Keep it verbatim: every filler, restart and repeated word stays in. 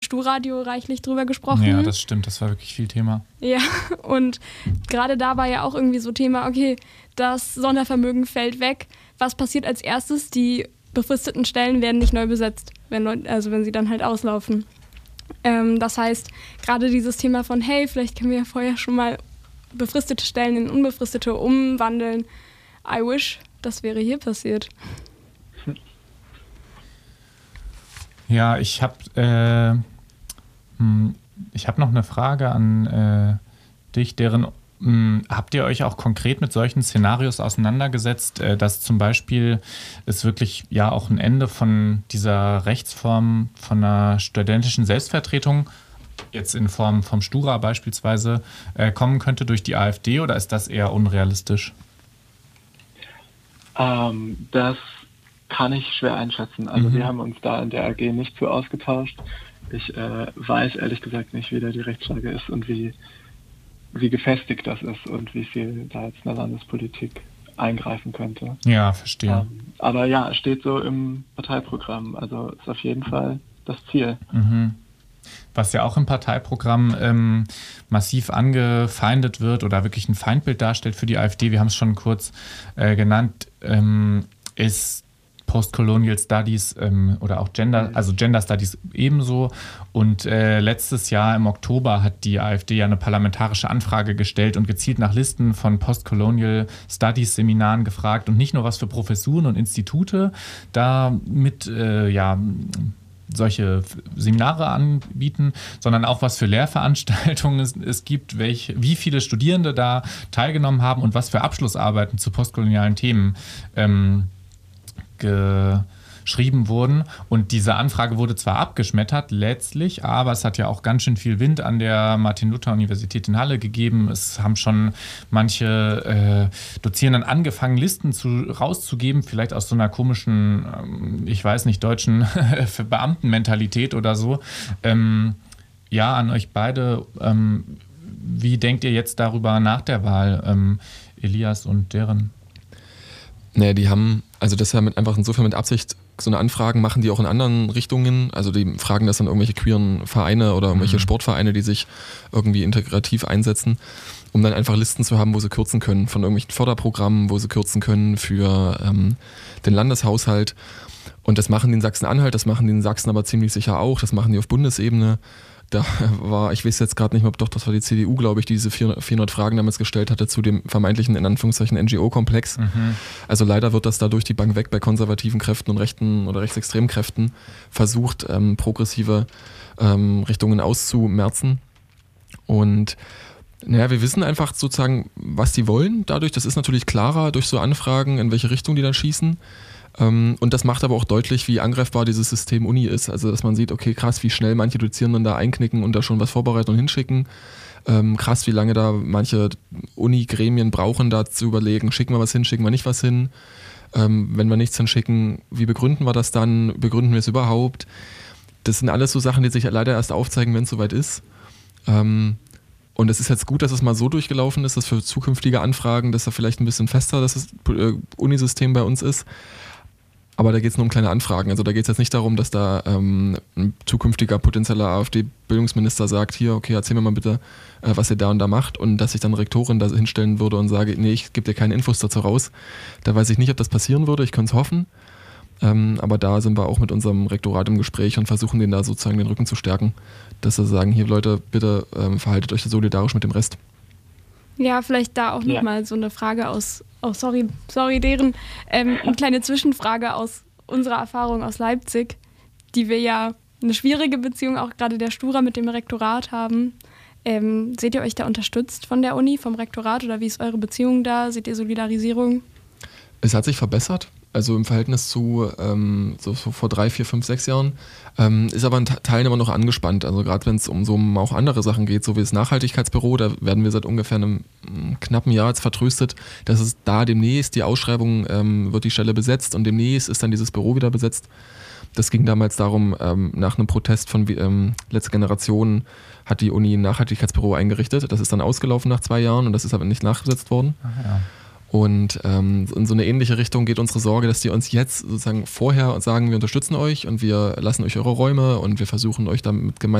Stu-Radio reichlich drüber gesprochen. Ja, das stimmt, das war wirklich viel Thema. Ja, und gerade da war ja auch irgendwie so Thema, okay, das Sondervermögen fällt weg. Was passiert als erstes? Die befristeten Stellen werden nicht neu besetzt, wenn Leute, also wenn sie dann halt auslaufen. Ähm, das heißt, gerade dieses Thema von, hey, vielleicht können wir ja vorher schon mal befristete Stellen in unbefristete umwandeln. I wish, das wäre hier passiert. Ja, ich habe äh, ich hab noch eine Frage an äh, dich, deren mh, habt ihr euch auch konkret mit solchen Szenarios auseinandergesetzt, äh, dass zum Beispiel es wirklich ja auch ein Ende von dieser Rechtsform von einer studentischen Selbstvertretung jetzt in Form vom Stura beispielsweise äh, kommen könnte durch die AfD, oder ist das eher unrealistisch? Ähm, das kann ich schwer einschätzen. Also mhm. wir haben uns da in der A G nicht so ausgetauscht. Ich äh, weiß ehrlich gesagt nicht, wie da die Rechtslage ist und wie, wie gefestigt das ist und wie viel da jetzt eine Landespolitik eingreifen könnte. Ja, verstehe. Ähm, aber ja, es steht so im Parteiprogramm. Also ist auf jeden Fall das Ziel. Mhm. Was ja auch im Parteiprogramm ähm, massiv angefeindet wird oder wirklich ein Feindbild darstellt für die AfD, wir haben es schon kurz äh, genannt, ähm, ist Postcolonial Studies ähm, oder auch Gender, also Gender Studies ebenso. Und äh, letztes Jahr im Oktober hat die AfD ja eine parlamentarische Anfrage gestellt und gezielt nach Listen von Postcolonial Studies Seminaren gefragt und nicht nur was für Professuren und Institute da mit, äh, ja, solche Seminare anbieten, sondern auch was für Lehrveranstaltungen es, es gibt, welch, wie viele Studierende da teilgenommen haben und was für Abschlussarbeiten zu postkolonialen Themen ähm, geschrieben wurden. Und diese Anfrage wurde zwar abgeschmettert letztlich, aber es hat ja auch ganz schön viel Wind an der Martin-Luther-Universität in Halle gegeben. Es haben schon manche äh, Dozierenden angefangen, Listen zu, rauszugeben, vielleicht aus so einer komischen, ähm, ich weiß nicht, deutschen Beamtenmentalität oder so. Ähm, ja, an euch beide. Ähm, wie denkt ihr jetzt darüber nach der Wahl, ähm, Elias und Deren? Naja, die haben, also das ist ja mit, einfach insofern mit Absicht, so eine Anfragen machen die auch in anderen Richtungen. Also die fragen das dann irgendwelche queeren Vereine oder irgendwelche mhm. Sportvereine, die sich irgendwie integrativ einsetzen, um dann einfach Listen zu haben, wo sie kürzen können, von irgendwelchen Förderprogrammen, wo sie kürzen können für ähm, den Landeshaushalt. Und das machen die in Sachsen-Anhalt, das machen die in Sachsen aber ziemlich sicher auch, das machen die auf Bundesebene. Da war, ich weiß jetzt gerade nicht mehr, ob doch, das war die C D U, glaube ich, die diese vierhundert Fragen damals gestellt hatte zu dem vermeintlichen, in Anführungszeichen, N G O-Komplex. Mhm. Also leider wird das da durch die Bank weg bei konservativen Kräften und rechten oder rechtsextremen Kräften versucht, ähm, progressive ähm, Richtungen auszumerzen. Und naja, wir wissen einfach sozusagen, was die wollen dadurch. Das ist natürlich klarer durch so Anfragen, in welche Richtung die dann schießen. Und das macht aber auch deutlich, wie angreifbar dieses System Uni ist. Also, dass man sieht, okay, krass, wie schnell manche Dozierenden da einknicken und da schon was vorbereiten und hinschicken. Ähm, krass, wie lange da manche Uni-Gremien brauchen, da zu überlegen, schicken wir was hin, schicken wir nicht was hin. Ähm, wenn wir nichts hinschicken, wie begründen wir das dann? Begründen wir es überhaupt? Das sind alles so Sachen, die sich leider erst aufzeigen, wenn es soweit ist. Ähm, und es ist jetzt gut, dass es mal so durchgelaufen ist, dass für zukünftige Anfragen, dass da vielleicht ein bisschen fester das äh, Unisystem bei uns ist. Aber da geht es nur um kleine Anfragen. Also da geht es jetzt nicht darum, dass da ähm, ein zukünftiger potenzieller AfD-Bildungsminister sagt, hier, okay, erzähl mir mal bitte, äh, was ihr da und da macht, und dass ich dann Rektorin da hinstellen würde und sage, nee, ich gebe dir keine Infos dazu raus. Da weiß ich nicht, ob das passieren würde, ich könnte es hoffen. Ähm, aber da sind wir auch mit unserem Rektorat im Gespräch und versuchen denen da sozusagen den Rücken zu stärken, dass sie sagen, hier Leute, bitte ähm, verhaltet euch solidarisch mit dem Rest. Ja, vielleicht da auch nochmal ja. so eine Frage aus, oh sorry, sorry, deren, ähm, eine kleine Zwischenfrage aus unserer Erfahrung aus Leipzig, die wir ja eine schwierige Beziehung auch gerade der Stura mit dem Rektorat haben. Ähm, seht ihr euch da unterstützt von der Uni, vom Rektorat, oder wie ist eure Beziehung da? Seht ihr Solidarisierung? Es hat sich verbessert. Also im Verhältnis zu ähm, so, so vor drei, vier, fünf, sechs Jahren, ähm, ist aber ein Teil immer noch angespannt. Also gerade wenn es um so um auch andere Sachen geht, so wie das Nachhaltigkeitsbüro, da werden wir seit ungefähr einem, einem knappen Jahr jetzt vertröstet, dass es da demnächst die Ausschreibung ähm, wird die Stelle besetzt und demnächst ist dann dieses Büro wieder besetzt. Das ging damals darum, ähm, nach einem Protest von ähm, letzter Generation hat die Uni ein Nachhaltigkeitsbüro eingerichtet. Das ist dann ausgelaufen nach zwei Jahren und das ist aber nicht nachbesetzt worden. Ach ja. Und ähm, in so eine ähnliche Richtung geht unsere Sorge, dass die uns jetzt sozusagen vorher sagen, wir unterstützen euch und wir lassen euch eure Räume und wir versuchen euch damit gemeinsam